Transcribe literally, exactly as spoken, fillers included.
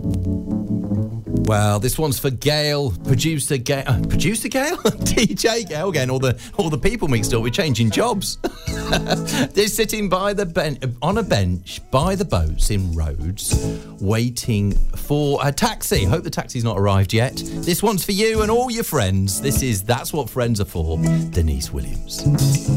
Well, this one's for Gail, producer Gail, uh, producer Gail, D J Gail, getting all the all the people mixed up. We're changing jobs. They're sitting by the ben- on a bench by the boats in Rhodes, waiting for a taxi. Hope the taxi's not arrived yet. This one's for you and all your friends. This is That's What Friends Are For. Denise Williams.